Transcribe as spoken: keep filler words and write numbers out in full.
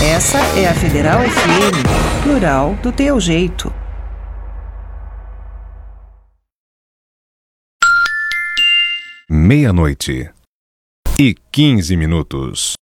Essa é a Federal F M, plural do teu jeito. Meia-noite e quinze minutos.